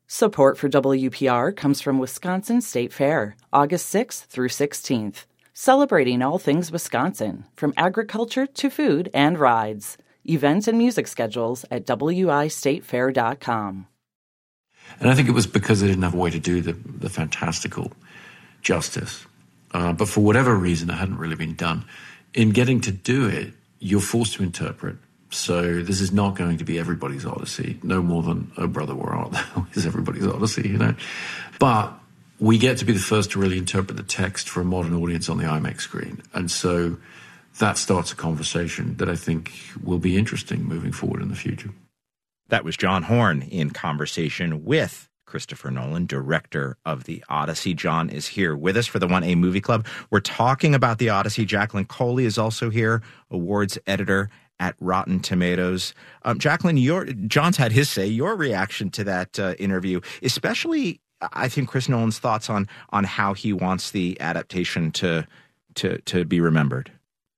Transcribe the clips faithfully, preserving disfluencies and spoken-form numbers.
Support for W P R comes from Wisconsin State Fair, August sixth through sixteenth. Celebrating all things Wisconsin, from agriculture to food and rides. Events and music schedules at w i state fair dot com. And I think it was because they didn't have a way to do the, the fantastical justice. Uh, but for whatever reason, it hadn't really been done. In getting to do it, you're forced to interpret. So this is not going to be everybody's Odyssey, no more than Oh Brother, Where Art Thou is everybody's Odyssey, you know. But we get to be the first to really interpret the text for a modern audience on the IMAX screen. And so that starts a conversation that I think will be interesting moving forward in the future. That was John Horn in conversation with Christopher Nolan, director of The Odyssey. John is here with us for the one A Movie Club. We're talking about The Odyssey. Jacqueline Coley is also here, awards editor at Rotten Tomatoes. Um, Jacqueline, your, John's had his say. Your reaction to that uh, interview, especially, I think, Chris Nolan's thoughts on on how he wants the adaptation to to to be remembered.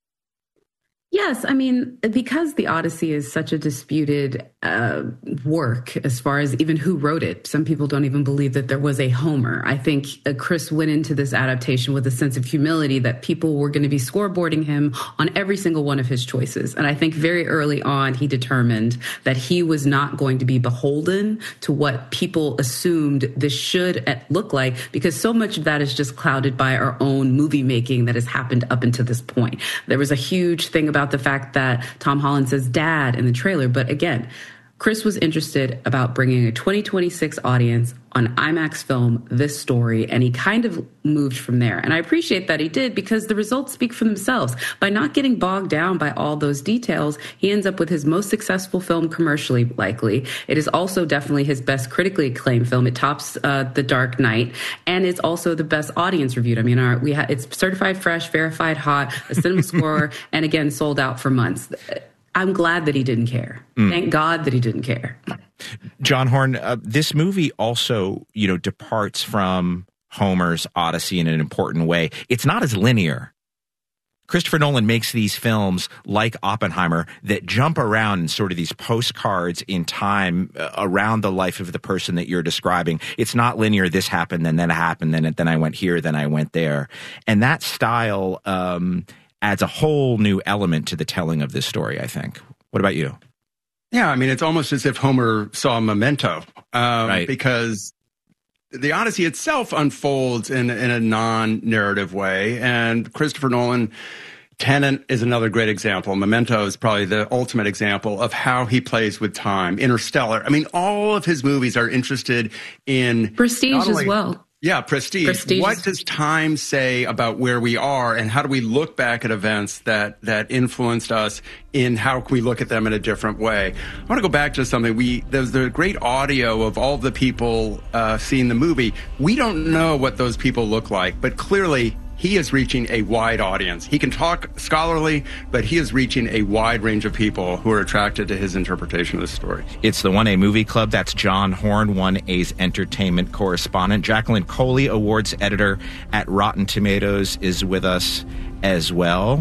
Yes, I mean, because The Odyssey is such a disputed uh, work as far as even who wrote it. Some people don't even believe that there was a Homer. I think uh, Chris went into this adaptation with a sense of humility that people were going to be scoreboarding him on every single one of his choices. And I think very early on, he determined that he was not going to be beholden to what people assumed this should look like, because so much of that is just clouded by our own movie making that has happened up until this point. There was a huge thing about the fact that Tom Holland says dad in the trailer. But again, Chris was interested about bringing a twenty twenty-six audience on IMAX film this story, and he kind of moved from there. And I appreciate that he did, because the results speak for themselves. By not getting bogged down by all those details, he ends up with his most successful film commercially, likely. It is also definitely his best critically acclaimed film. It tops uh, The Dark Knight, and it's also the best audience reviewed. I mean, our, we ha- it's certified fresh, verified hot, a cinema score, and again, sold out for months. I'm glad that he didn't care. Mm. Thank God that he didn't care. John Horn, uh, this movie also, you know, departs from Homer's Odyssey in an important way. It's not as linear. Christopher Nolan makes these films like Oppenheimer that jump around in sort of these postcards in time uh, around the life of the person that you're describing. It's not linear. This happened, then that happened, then then I went here, then I went there. And that style um adds a whole new element to the telling of this story, I think. What about you? Yeah, I mean, it's almost as if Homer saw Memento, um, right. because the Odyssey itself unfolds in, in a non-narrative way. And Christopher Nolan, Tenet is another great example. Memento is probably the ultimate example of how he plays with time. Interstellar. I mean, all of his movies are interested in... Prestige only, as well. Yeah, prestige. prestige. What does time say about where we are, and how do we look back at events that, that influenced us in how can we look at them in a different way? I want to go back to something. We There's the great audio of all the people uh, seeing the movie. We don't know what those people look like, but clearly he is reaching a wide audience. He can talk scholarly, but he is reaching a wide range of people who are attracted to his interpretation of the story. It's the one A Movie Club. That's John Horn, one A's entertainment correspondent. Jacqueline Coley, awards editor at Rotten Tomatoes, is with us as well.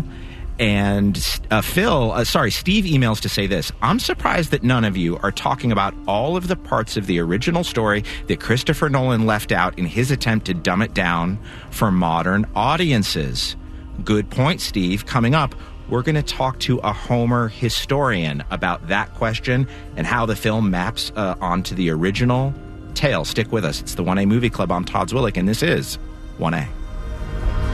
And uh, Phil, uh, sorry, Steve emails to say this. I'm surprised that none of you are talking about all of the parts of the original story that Christopher Nolan left out in his attempt to dumb it down for modern audiences. Good point, Steve. Coming up, we're going to talk to a Homer historian about that question and how the film maps uh, onto the original tale. Stick with us. It's the one A Movie Club. I'm Todd Zwillich, and this is one A.